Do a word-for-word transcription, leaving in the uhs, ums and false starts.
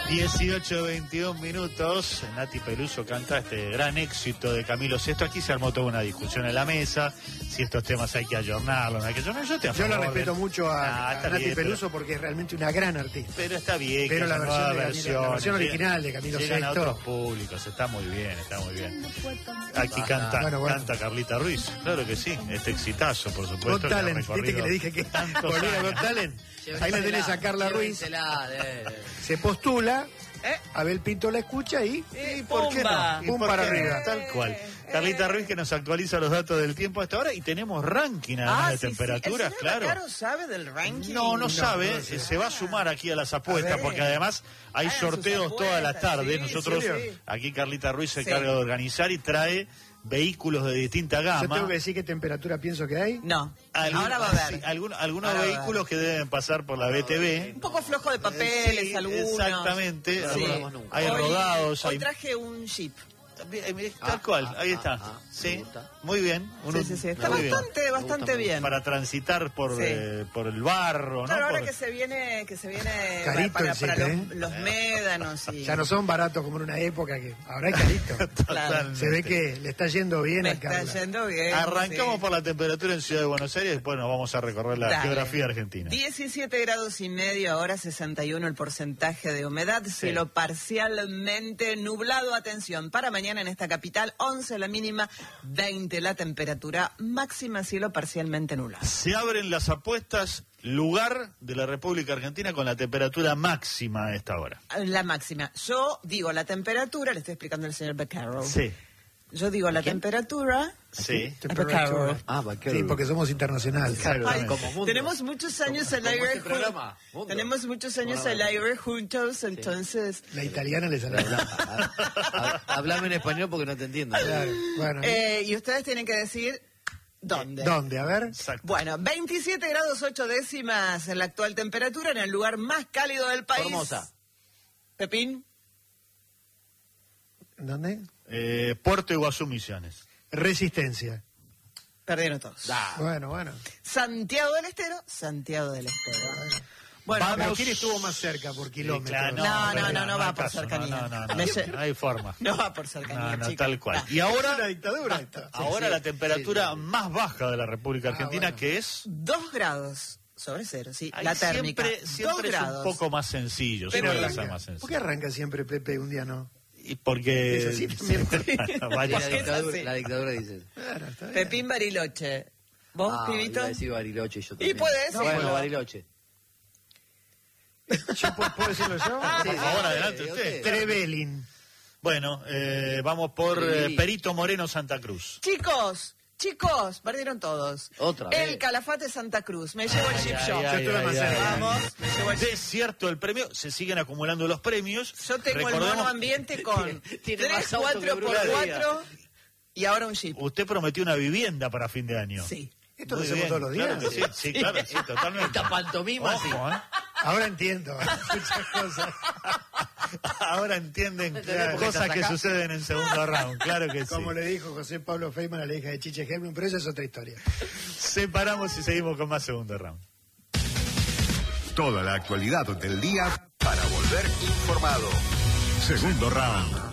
dieciocho, veintiún minutos. Nati Peluso canta este gran éxito de Camilo Sesto. Aquí se armó toda una discusión en la mesa. Si estos temas hay que ayornarlos, no hay que ayornarlos. Yo, te Yo la respeto de... mucho a, ah, a Nati bien, Peluso pero... porque es realmente una gran artista. Pero está bien. Pero que la versión, de versión, Camilo, la versión original de Camilo llegan Sesto. a otros públicos. Está muy bien, está muy bien. Aquí canta, bueno, bueno. canta Carlita Ruiz. Claro que sí. Este exitazo, por supuesto. Got Talent. ¿Viste que le dije que volviera Got Talent? Ahí la tenés a Carla Ruiz. Se postula. ¿Eh? Abel Pinto la escucha y, y ¿por qué no? Pum para qué? arriba. Tal cual. Eh, Carlita Ruiz que nos actualiza los datos del tiempo hasta ahora y tenemos ranking además ah, de sí, temperaturas, sí. claro. Caro sabe del ranking? No, no, no sabe, no, no se va a sumar aquí a las apuestas a porque además hay ah, sorteos apuestas, todas las tardes. Sí, Nosotros, sí. aquí Carlita Ruiz se sí. encarga de organizar y trae vehículos de distinta gama. ¿Yo tengo que decir qué temperatura pienso que hay? No. Algun, Ahora va a ver. Sí, algún, algunos Ahora vehículos que deben pasar por la B T V. Un poco flojo de papeles, sí, algunos. Exactamente. Sí. Hay hoy, rodados. Hoy hay... traje un Jeep. Tal ah, cual, ahí está. Ah, ah, sí, muy bien. Uno, sí, sí, sí. Está bastante, bien. bastante bien. Para transitar por, sí. eh, por el barro, claro, ¿no? ahora por... que se viene, que se viene carito para, para, para ¿eh? los, los médanos y... Ya no son baratos como en una época que ahora hay carito. Claro. Se ve que le está yendo bien Me a Carla. Está yendo bien. Arrancamos sí. por la temperatura en Ciudad de Buenos Aires y después nos vamos a recorrer la Dale. geografía argentina. diecisiete grados y medio, ahora sesenta y uno el porcentaje de humedad, sí. cielo parcialmente nublado. Atención, para mañana en esta capital, once la mínima, veinte la temperatura máxima, cielo parcialmente nublado. Se abren las apuestas, lugar de la República Argentina con la temperatura máxima a esta hora. La máxima. Yo digo la temperatura, le estoy explicando al señor Beccaro. Sí. Yo digo la ¿Quién? temperatura. Sí. Beccaro. Ah, sí, porque somos internacionales. Ay, tenemos muchos años al aire juntos. Tenemos muchos años al aire juntos, entonces. La italiana les habla. Háblame en español porque no te entiendo. Claro, bueno. eh, y ustedes tienen que decir. ¿Dónde? ¿Dónde? A ver. Exacto. Bueno, veintisiete grados ocho décimas en la actual temperatura en el lugar más cálido del país. Formosa. Pepín. ¿Dónde? Eh, Puerto Iguazú, Misiones. Resistencia. Perdieron todos. Ah. Bueno, bueno. Santiago del Estero, Santiago del Estero. Bueno. Bueno, Vamos. ¿Quién estuvo más cerca por kilómetros? Claro, no, no, no, no, no va por caso, cercanía. No, no, no, no, no hay forma. No va por cercanía, no, no, chica. tal cual. No. Y ahora, la dictadura. Basta, ahora sí, la temperatura sí, sí, sí. más baja de la República Argentina, ah, bueno. que es... Dos grados. Sobre cero, sí. Ay, la térmica. Siempre, siempre es un poco más sencillo. Pero arranca, más sencillo. ¿Por qué arranca siempre Pepe un día no? Y porque... Es así también. la, dictadura, la dictadura dice. Claro, está bien. Pepín Bariloche. ¿Vos, ah, pibito? Iba a decir Bariloche yo también. ¿Y puede decirlo? No, bueno, Bariloche. ¿Yo puedo, puedo decirlo yo? Sí, por favor, adelante usted. Trevelin. Bueno, eh, vamos por eh, Perito Moreno, Santa Cruz. Chicos... Chicos, perdieron todos. Otra vez. El Calafate Santa Cruz. Me llevo el Jeep Shop. Yo estuve más cerca. Vamos, me llevo el Jeep. Es cierto el premio, se siguen acumulando los premios. Yo tengo Recordemos... el mono ambiente con tres, cuatro por cuatro y ahora un Jeep. Usted prometió una vivienda para fin de año. Sí. ¿Esto lo hacemos todos los días? Claro que sí, sí, claro, sí, totalmente. Esta pantomima, Ojo, sí. ¿eh? Ahora entiendo muchas cosas. Ahora entienden claro, cosas que suceden en segundo round, claro que sí. Como le dijo José Pablo Feynman a la hija de Chiche Helmut, pero eso es otra historia. Separamos y seguimos con más segundo round. Toda la actualidad del día para volver informado. Segundo round.